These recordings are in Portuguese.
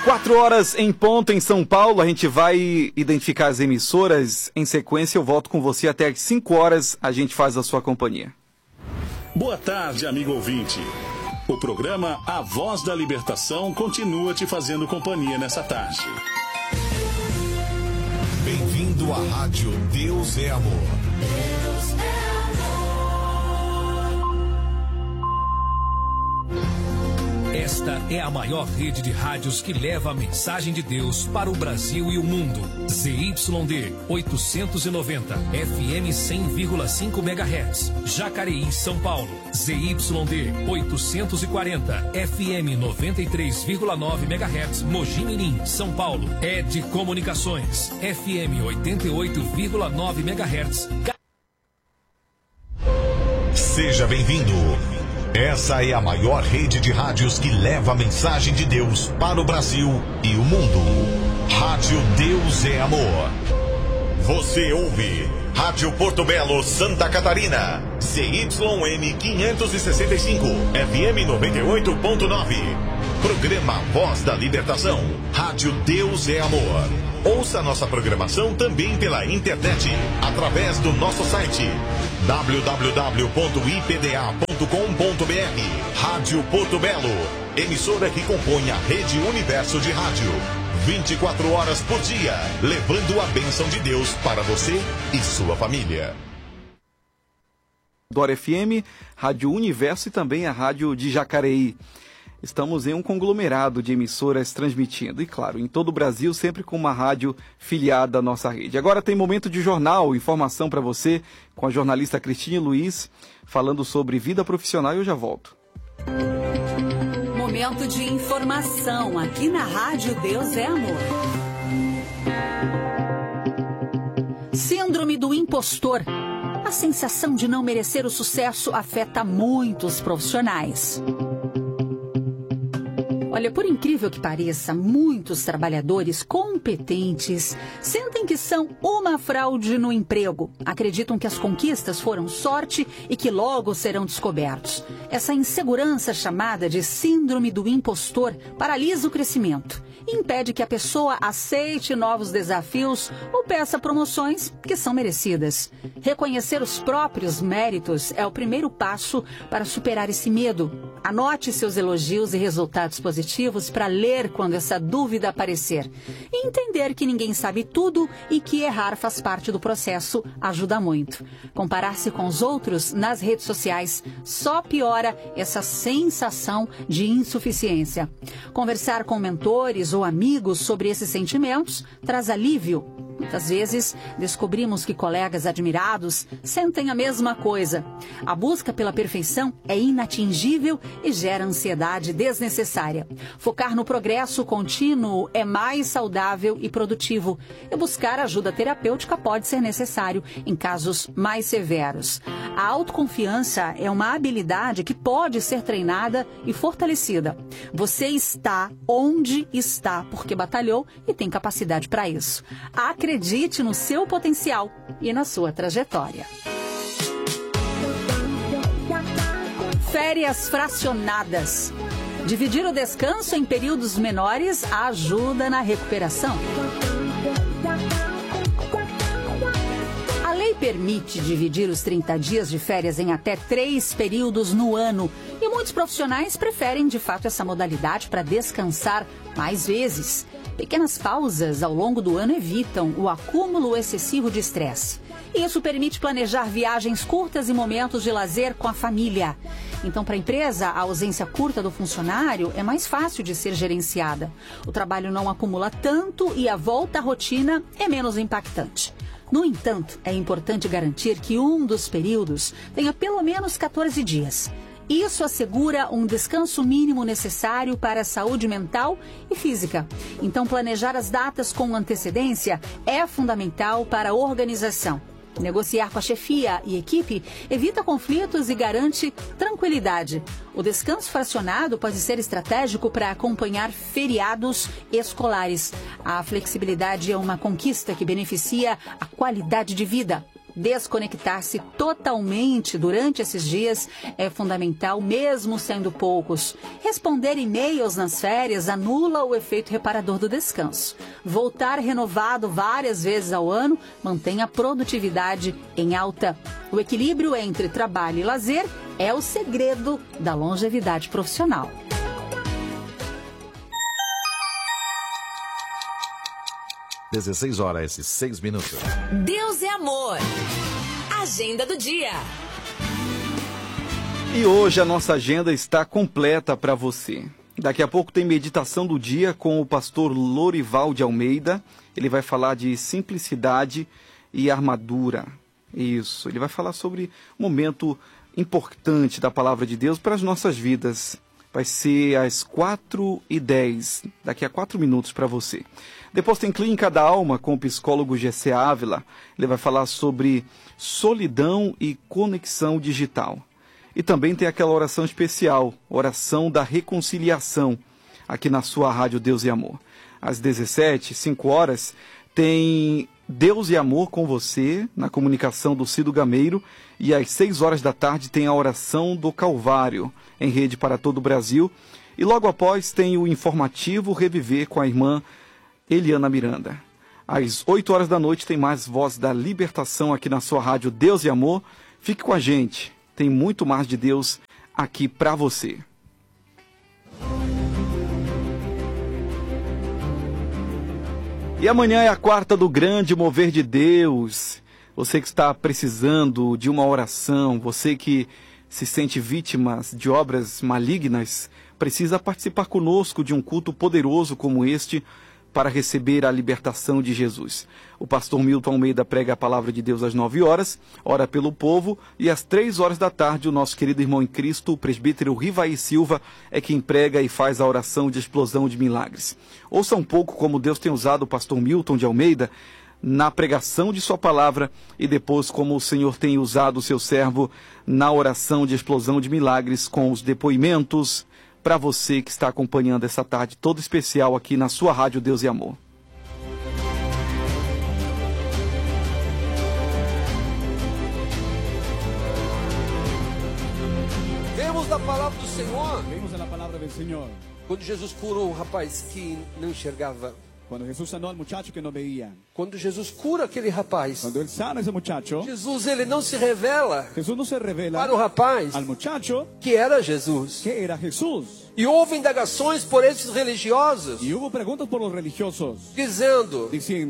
4h em ponto em São Paulo, a gente vai identificar as emissoras. Em sequência, eu volto com você até às 5h, a gente faz a sua companhia. Boa tarde, amigo ouvinte. O programa A Voz da Libertação continua te fazendo companhia nessa tarde. Bem-vindo à Rádio Deus é Amor. Deus é amor. Esta é a maior rede de rádios que leva a mensagem de Deus para o Brasil e o mundo. ZYD 890, FM 100,5 MHz. Jacareí, São Paulo. ZYD 840, FM 93,9 MHz. Mogi Mirim, São Paulo. ED Comunicações, FM 88,9 MHz. Seja bem-vindo. Essa é a maior rede de rádios que leva a mensagem de Deus para o Brasil e o mundo. Rádio Deus é Amor. Você ouve Rádio Porto Belo, Santa Catarina. ZYM 565, FM 98.9. Programa Voz da Libertação. Rádio Deus é Amor. Ouça nossa programação também pela internet, através do nosso site www.ipda.com.br. Rádio Porto Belo, emissora que compõe a Rede Universo de Rádio. 24 horas por dia, levando a bênção de Deus para você e sua família. Dora FM, Rádio Universo e também a Rádio de Jacareí. Estamos em um conglomerado de emissoras transmitindo, e claro, em todo o Brasil, sempre com uma rádio filiada à nossa rede. Agora tem momento de jornal, informação para você, com a jornalista Cristine Luiz, falando sobre vida profissional, e eu já volto. Momento de informação, aqui na Rádio Deus é Amor. Síndrome do impostor. A sensação de não merecer o sucesso afeta muitos profissionais. Olha, por incrível que pareça, muitos trabalhadores competentes sentem que são uma fraude no emprego. Acreditam que as conquistas foram sorte e que logo serão descobertos. Essa insegurança, chamada de síndrome do impostor, paralisa o crescimento e impede que a pessoa aceite novos desafios ou peça promoções que são merecidas. Reconhecer os próprios méritos é o primeiro passo para superar esse medo. Anote seus elogios e resultados positivos para ler quando essa dúvida aparecer. E entender que ninguém sabe tudo e que errar faz parte do processo ajuda muito. Comparar-se com os outros nas redes sociais só piora essa sensação de insuficiência. Conversar com mentores ou amigos sobre esses sentimentos traz alívio. Muitas vezes, descobrimos que colegas admirados sentem a mesma coisa. A busca pela perfeição é inatingível e gera ansiedade desnecessária. Focar no progresso contínuo é mais saudável e produtivo. E buscar ajuda terapêutica pode ser necessário em casos mais severos. A autoconfiança é uma habilidade que pode ser treinada e fortalecida. Você está onde está porque batalhou e tem capacidade para isso. Acredite no seu potencial e na sua trajetória. Férias fracionadas. Dividir o descanso em períodos menores ajuda na recuperação. A lei permite dividir os 30 dias de férias em até 3 períodos no ano. E muitos profissionais preferem, de fato, essa modalidade para descansar mais vezes. Pequenas pausas ao longo do ano evitam o acúmulo excessivo de estresse. Isso permite planejar viagens curtas e momentos de lazer com a família. Então, para a empresa, a ausência curta do funcionário é mais fácil de ser gerenciada. O trabalho não acumula tanto e a volta à rotina é menos impactante. No entanto, é importante garantir que um dos períodos tenha pelo menos 14 dias. Isso assegura um descanso mínimo necessário para a saúde mental e física. Então, planejar as datas com antecedência é fundamental para a organização. Negociar com a chefia e equipe evita conflitos e garante tranquilidade. O descanso fracionado pode ser estratégico para acompanhar feriados escolares. A flexibilidade é uma conquista que beneficia a qualidade de vida. Desconectar-se totalmente durante esses dias é fundamental, mesmo sendo poucos. Responder e-mails nas férias anula o efeito reparador do descanso. Voltar renovado várias vezes ao ano mantém a produtividade em alta. O equilíbrio entre trabalho e lazer é o segredo da longevidade profissional. (16h06). Deus é amor. Agenda do dia. E hoje a nossa agenda está completa para você. Daqui a pouco tem meditação do dia com o pastor Lorival de Almeida. Ele vai falar de simplicidade e armadura. Isso, ele vai falar sobre um momento importante da palavra de Deus para as nossas vidas. Vai ser às 4h10, daqui a 4 minutos para você. Depois tem Clínica da Alma com o psicólogo Gessé Ávila. Ele vai falar sobre solidão e conexão digital. E também tem aquela oração especial, oração da reconciliação, aqui na sua Rádio Deus e Amor. Às 17h, 5h, tem Deus e Amor com você, na comunicação do Cido Gameiro. E às 6h da tarde tem a oração do Calvário, em rede para todo o Brasil. E logo após tem o informativo Reviver com a irmã Eliana Miranda. Às 8h da noite tem mais Voz da Libertação aqui na sua Rádio Deus e Amor. Fique com a gente, tem muito mais de Deus aqui para você. E amanhã é a quarta do grande mover de Deus. Você que está precisando de uma oração, você que se sente vítima de obras malignas, precisa participar conosco de um culto poderoso como este para receber a libertação de Jesus. O pastor Milton Almeida prega a palavra de Deus às 9h, ora pelo povo, e às 3h da tarde o nosso querido irmão em Cristo, o presbítero Rivaí Silva, é quem prega e faz a oração de explosão de milagres. Ouça um pouco como Deus tem usado o pastor Milton de Almeida na pregação de sua palavra e depois como o Senhor tem usado o seu servo na oração de explosão de milagres com os depoimentos para você que está acompanhando essa tarde toda especial aqui na sua Rádio Deus e Amor. Vemos da palavra do Senhor. Vemos a palavra do Senhor. Quando Jesus curou o rapaz que não enxergava. Quando Jesus sanou al muchacho que não veía. Quando Jesus cura aquele rapaz. Quando ele sana esse muchacho. Jesus, ele não se revela. Jesus não se revela para o rapaz. Al muchacho. Que era Jesus. Que era Jesus. E houve indagações por esses religiosos. E houve perguntas por os religiosos. Dizendo.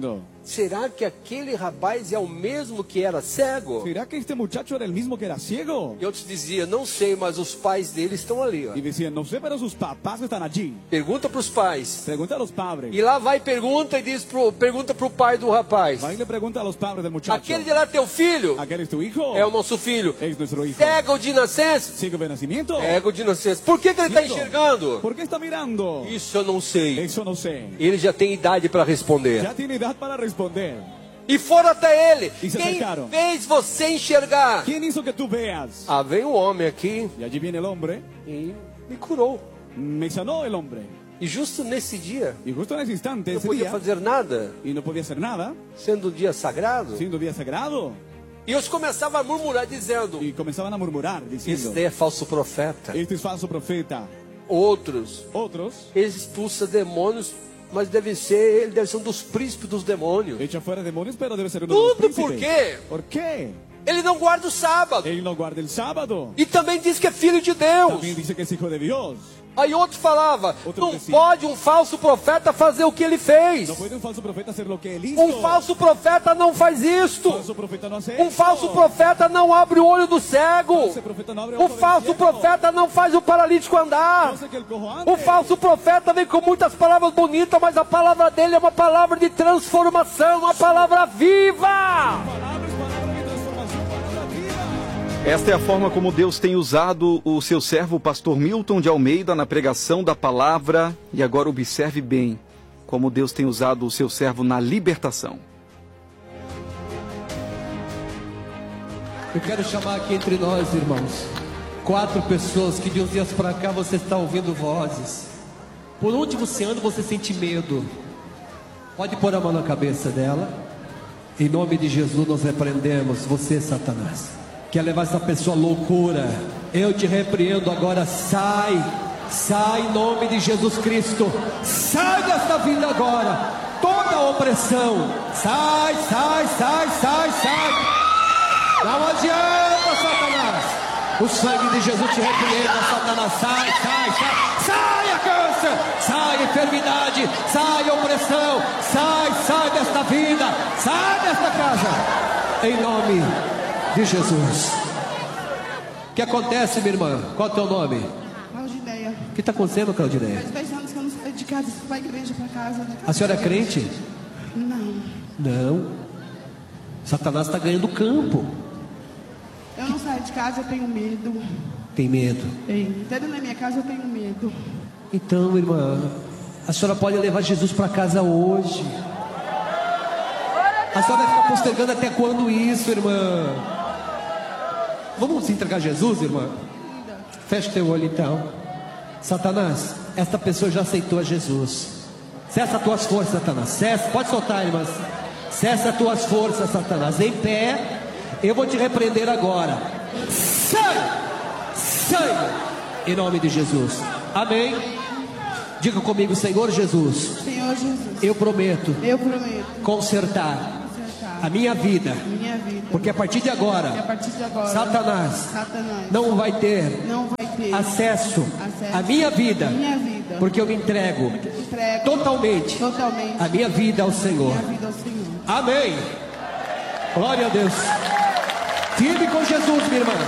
Será que aquele rapaz é o mesmo que era cego? Será que este muchacho era o mesmo que era ciego? E outros diziam, não sei, mas os pais dele estão ali. Ó. E diziam, não sei, mas os papás estão ali. Pergunta para os pais. Pergunta aos padres. E lá vai pergunta e diz pergunta para o pai do rapaz. Vai e pergunta aos padres do muchacho. Aquele de lá teu filho? Aquele é teu hijo? É o nosso filho. É nosso hijo. Cego de nascença? Cego de nascimento? Cego de nascença. Por que ele está enxergando? Por que está mirando? Isso eu não sei. Isso eu não sei. Ele já tem idade para responder. Já tem idade para responder. E foram até ele. E quem fez você enxergar? Quem hizo que tu veas? Ah, veio um homem aqui. E allí viene el hombre. E me curou. Me sanó el hombre. E justo nesse dia. E justo nesse instante. Não podia fazer nada. E não podia fazer nada. Sendo um dia sagrado. Sendo um dia sagrado. E eles começavam a murmurar dizendo. E começavam a murmurar dizendo. Este é falso profeta. Este é falso profeta. Outros. Eles expulsam demônios. Mas ele deve ser um dos príncipes dos demônios. Echa fora demônios, pero deve ser um dos príncipes. Tudo por quê? Por quê? Ele não guarda o sábado. Ele não guarda o sábado. E também diz que é filho de Deus. Também diz que é filho de Deus. Aí outro falava, não pode um falso profeta fazer o que ele fez. Não pode um falso profeta fazer o que ele fez. Um falso profeta não faz isto. Um falso profeta não abre o olho do cego. Um falso profeta não faz o paralítico andar. Um falso profeta vem com muitas palavras bonitas, mas a palavra dele é uma palavra de transformação, uma palavra viva. Esta é a forma como Deus tem usado o seu servo, o pastor Milton de Almeida, na pregação da palavra. E agora observe bem como Deus tem usado o seu servo na libertação. Eu quero chamar aqui entre nós, irmãos, 4 pessoas que de uns dias para cá você está ouvindo vozes. Por onde você anda, você sente medo. Pode pôr a mão na cabeça dela. Em nome de Jesus nós repreendemos você, Satanás. Quer levar essa pessoa à loucura? Eu te repreendo agora, sai em nome de Jesus Cristo. Sai desta vida agora. Toda a opressão, sai. Não adianta, Satanás. O sangue de Jesus te repreenda, Satanás. Sai a câncer, sai a enfermidade, sai a opressão, sai desta vida, sai desta casa, em nome de Jesus. O que acontece, minha irmã? Qual é o teu nome? Claudineia. O que está acontecendo, Claudineia? Faz 2 anos que eu não saio de casa, para a igreja, para casa. A senhora é crente? Não. Satanás está ganhando campo. Eu não saio de casa, eu tenho medo. Tem medo? Tenho. Até dentro da minha casa eu tenho medo. Então, irmã, a senhora pode levar Jesus para casa hoje. A senhora vai ficar postergando até quando isso, irmã? Vamos entregar Jesus, irmã? Feche teu olho então. Satanás, esta pessoa já aceitou a Jesus. Cessa as tuas forças, Satanás. Cessa, pode soltar, irmãs. Cessa as tuas forças, Satanás. Em pé, eu vou te repreender agora. Sai! Em nome de Jesus. Amém. Diga comigo, Senhor Jesus. Senhor Jesus. Eu prometo. Consertar a minha vida. Porque a partir de agora, Satanás não vai ter acesso à minha vida. Porque eu me entrego totalmente a minha vida ao Senhor. Amém. Glória a Deus. Firme com Jesus, minha irmã.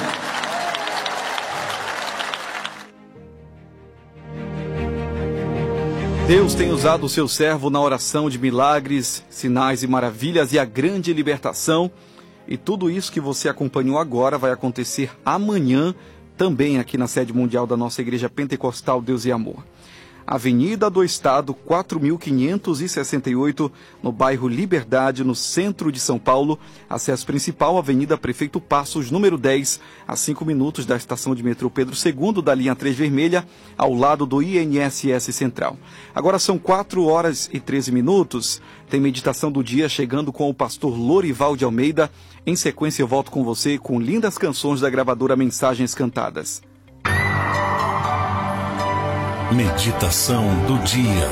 Deus tem usado o seu servo na oração de milagres, sinais e maravilhas e a grande libertação. E tudo isso que você acompanhou agora vai acontecer amanhã, também aqui na sede mundial da nossa Igreja Pentecostal Deus e Amor. Avenida do Estado, 4.568, no bairro Liberdade, no centro de São Paulo. Acesso principal, Avenida Prefeito Passos, número 10, a 5 minutos da estação de metrô Pedro II, da linha 3 vermelha, ao lado do INSS Central. Agora são 4h13. Tem meditação do dia chegando com o pastor Lorival de Almeida. Em sequência, eu volto com você com lindas canções da gravadora Mensagens Cantadas. Meditação do dia.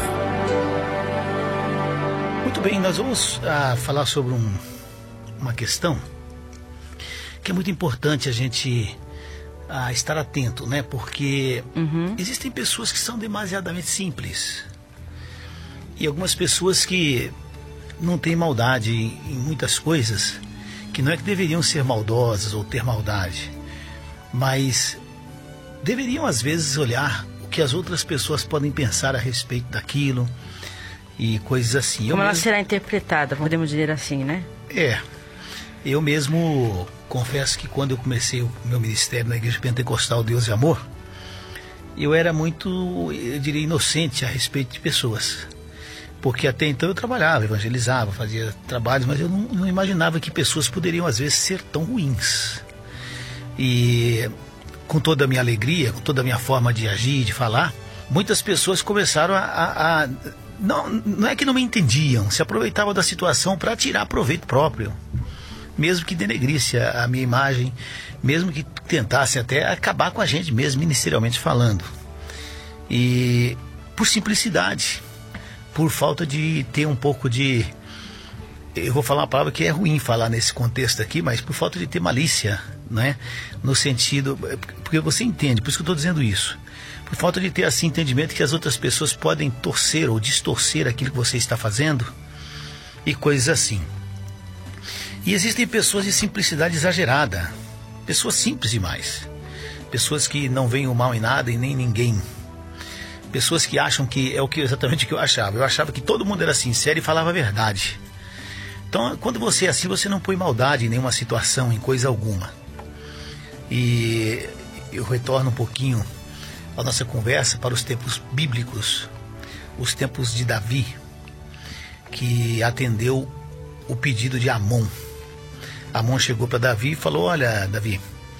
Muito bem, nós vamos falar sobre uma questão que é muito importante a gente estar atento, né? Porque existem pessoas que são demasiadamente simples e algumas pessoas que não têm maldade em muitas coisas, que não é que deveriam ser maldosas ou ter maldade, mas deveriam às vezes olhar que as outras pessoas podem pensar a respeito daquilo e coisas assim. Como ela será interpretada, podemos dizer assim, né? Eu mesmo confesso que quando eu comecei o meu ministério na Igreja Pentecostal Deus e Amor, eu era muito, eu diria, inocente a respeito de pessoas. Porque até então eu trabalhava, evangelizava, fazia trabalhos, mas eu não imaginava que pessoas poderiam às vezes ser tão ruins. E com toda a minha alegria, com toda a minha forma de agir, de falar, muitas pessoas começaram não é que não me entendiam, se aproveitavam da situação para tirar proveito próprio, mesmo que denegrisse a minha imagem, mesmo que tentasse até acabar com a gente mesmo, ministerialmente falando. E por simplicidade, por falta de ter um pouco de... Eu vou falar uma palavra que é ruim falar nesse contexto aqui, mas por falta de ter malícia, né? No sentido, porque você entende, por isso que eu estou dizendo isso, por falta de ter assim entendimento que as outras pessoas podem torcer ou distorcer aquilo que você está fazendo e coisas assim. E existem pessoas de simplicidade exagerada, pessoas simples demais, pessoas que não veem o mal em nada e nem ninguém, pessoas que acham que é exatamente o que eu achava que todo mundo era sincero e falava a verdade. Então, quando você é assim, você não põe maldade em nenhuma situação, em coisa alguma. E eu retorno um pouquinho a nossa conversa para os tempos bíblicos, os tempos de Davi, que atendeu o pedido de Amon. Amon chegou para Davi e falou: olha, Davi,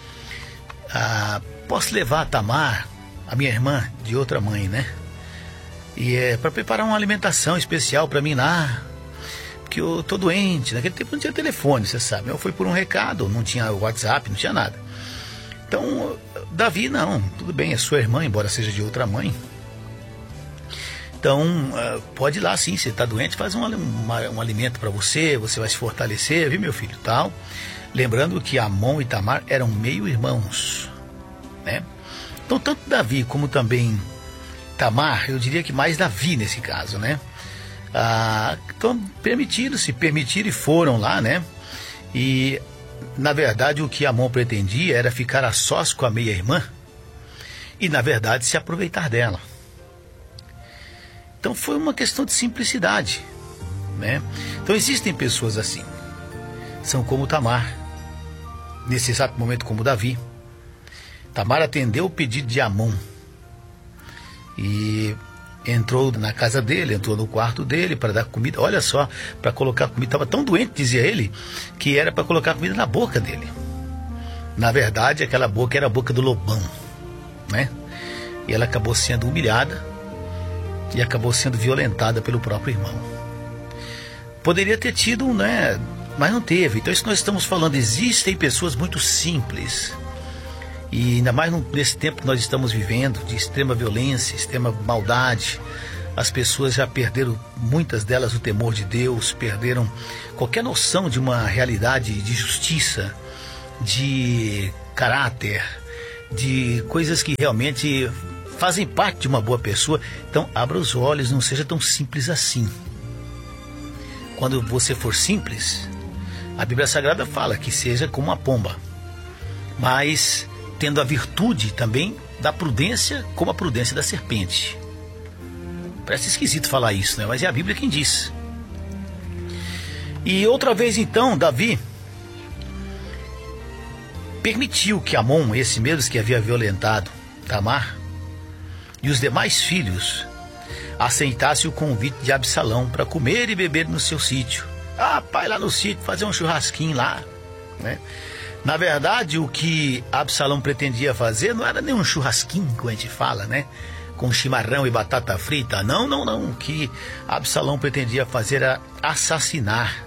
posso levar a Tamar, a minha irmã, de outra mãe, né? E para preparar uma alimentação especial para mim lá. porque eu tô doente. Naquele tempo não tinha telefone, você sabe. Eu fui por um recado, não tinha WhatsApp, não tinha nada. Então, Davi, não, tudo bem, é sua irmã, embora seja de outra mãe. Então, pode ir lá sim, você está doente, faz um alimento para você vai se fortalecer, viu, meu filho, tal. Lembrando que Amon e Tamar eram meio-irmãos, né? Então, tanto Davi como também Tamar, eu diria que mais Davi nesse caso, né? Então, se permitiram e foram lá, né? E, na verdade, o que Amon pretendia era ficar a sós com a meia-irmã e, na verdade, se aproveitar dela. Então foi uma questão de simplicidade, né? Então existem pessoas assim, são como Tamar, nesse exato momento como Davi. Tamar atendeu o pedido de Amon e entrou na casa dele, entrou no quarto dele para dar comida, olha só, para colocar comida, estava tão doente, dizia ele, que era para colocar comida na boca dele. Na verdade, aquela boca era a boca do lobão, né? E ela acabou sendo humilhada e acabou sendo violentada pelo próprio irmão. Poderia ter tido, né? Mas não teve. Então isso que nós estamos falando, existem pessoas muito simples. E ainda mais nesse tempo que nós estamos vivendo, de extrema violência, extrema maldade. As pessoas já perderam, muitas delas, o temor de Deus, perderam qualquer noção de uma realidade de justiça, de caráter, de coisas que realmente fazem parte de uma boa pessoa. Então, abra os olhos, não seja tão simples assim. Quando você for simples, a Bíblia Sagrada fala que seja como uma pomba, mas tendo a virtude também da prudência, como a prudência da serpente. Parece esquisito falar isso, né? Mas é a Bíblia quem diz. E outra vez então, Davi permitiu que Amon, esse mesmo que havia violentado Tamar, e os demais filhos aceitassem o convite de Absalão para comer e beber no seu sítio. Pai, lá no sítio, fazer um churrasquinho lá, né? Na verdade, o que Absalão pretendia fazer não era nem um churrasquinho, como a gente fala, né? Com chimarrão e batata frita. Não. O que Absalão pretendia fazer era assassinar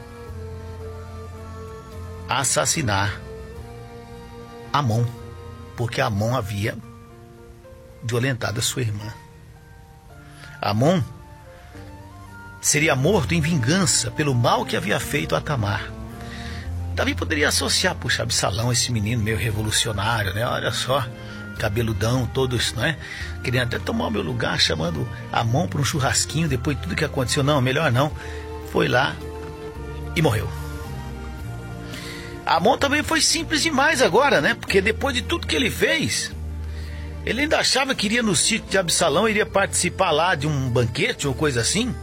Amon, porque Amon havia violentado a sua irmã. Amon seria morto em vingança pelo mal que havia feito a Tamar. Davi poderia associar, puxa, Absalão, esse menino meio revolucionário, né? Olha só, cabeludão, todos, né? Queria até tomar o meu lugar, chamando Amon para um churrasquinho, depois de tudo que aconteceu. Não, melhor não. Foi lá e morreu. Amon também foi simples demais agora, né? Porque depois de tudo que ele fez, ele ainda achava que iria no sítio de Absalão, iria participar lá de um banquete ou coisa assim.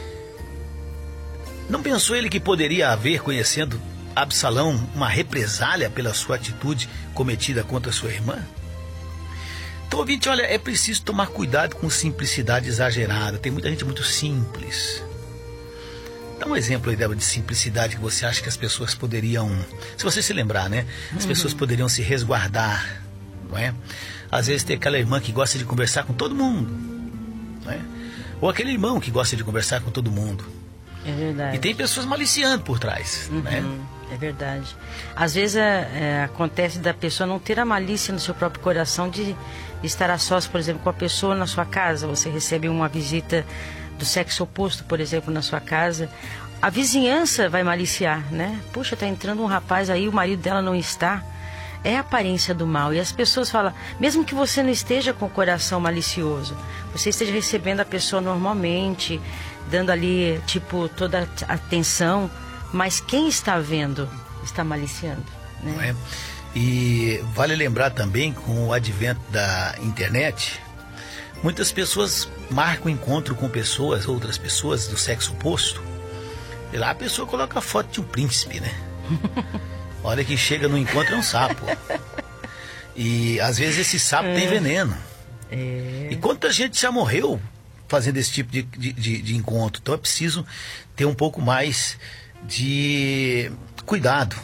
Não pensou ele que poderia haver, conhecendo Absalão, uma represália pela sua atitude cometida contra sua irmã? Então, ouvinte, olha, é preciso tomar cuidado com simplicidade exagerada. Tem muita gente muito simples. Dá um exemplo aí de simplicidade que você acha que as pessoas poderiam, se você se lembrar, né? As pessoas poderiam se resguardar, não é? Às vezes tem aquela irmã que gosta de conversar com todo mundo, não é? Ou aquele irmão que gosta de conversar com todo mundo. É verdade. E tem pessoas maliciando por trás, né? É verdade. Às vezes acontece da pessoa não ter a malícia no seu próprio coração de estar a sós, por exemplo, com a pessoa na sua casa. Você recebe uma visita do sexo oposto, por exemplo, na sua casa. A vizinhança vai maliciar, né? Puxa, tá entrando um rapaz aí, o marido dela não está. É a aparência do mal. E as pessoas falam, mesmo que você não esteja com o coração malicioso, você esteja recebendo a pessoa normalmente, dando ali, tipo, toda a atenção, mas quem está vendo está maliciando, né? Não é? E vale lembrar também, com o advento da internet, muitas pessoas marcam encontro com pessoas, outras pessoas do sexo oposto, e lá a pessoa coloca a foto de um príncipe, né? Olha que chega no encontro é um sapo. E às vezes esse sapo tem veneno. E quanta gente já morreu fazendo esse tipo de encontro. Então é preciso ter um pouco mais de cuidado,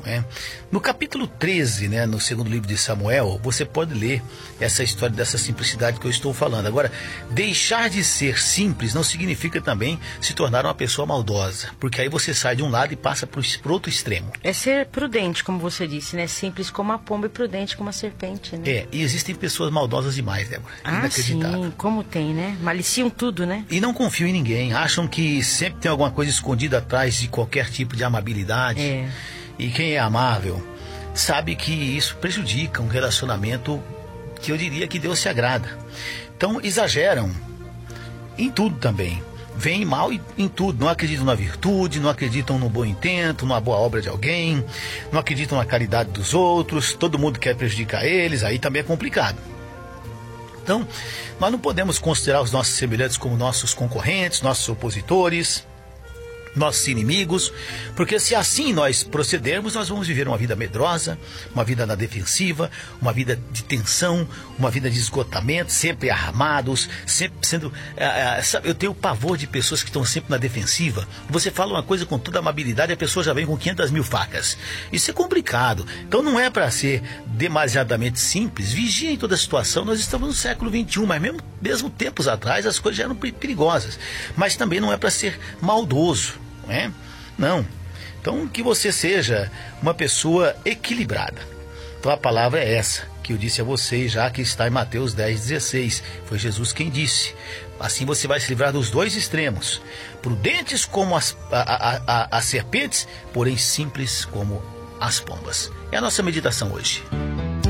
No capítulo 13, no segundo livro de Samuel, você pode ler essa história dessa simplicidade que eu estou falando. Agora, deixar de ser simples não significa também se tornar uma pessoa maldosa, porque aí você sai de um lado e passa para o outro extremo. É ser prudente, como você disse, simples como a pomba e prudente como a serpente, e existem pessoas maldosas demais, Débora. Inacreditável. Sim, como tem, maliciam tudo, E não confiam em ninguém, acham que sempre tem alguma coisa escondida atrás de qualquer tipo de amabilidade. E quem é amável sabe que isso prejudica um relacionamento que eu diria que Deus se agrada. Então exageram em tudo também. Veem mal em tudo. Não acreditam na virtude, não acreditam no bom intento, numa boa obra de alguém, não acreditam na caridade dos outros, todo mundo quer prejudicar eles, aí também é complicado. Então, nós não podemos considerar os nossos semelhantes como nossos concorrentes, nossos opositores, nossos inimigos, porque se assim nós procedermos, nós vamos viver uma vida medrosa, uma vida na defensiva, uma vida de tensão, uma vida de esgotamento, sempre armados, sempre sendo... eu tenho pavor de pessoas que estão sempre na defensiva. Você fala uma coisa com toda amabilidade e a pessoa já vem com 500.000 facas. Isso é complicado. Então não é para ser demasiadamente simples. Vigia em toda a situação. Nós estamos no século XXI, mas mesmo tempos atrás as coisas já eram perigosas. Mas também não é para ser maldoso. Não. Então que você seja uma pessoa equilibrada. Então a palavra é essa que eu disse a vocês, já que está em Mateus 10,16. Foi Jesus quem disse. Assim você vai se livrar dos dois extremos, prudentes como as serpentes, porém simples como as pombas. É a nossa meditação hoje.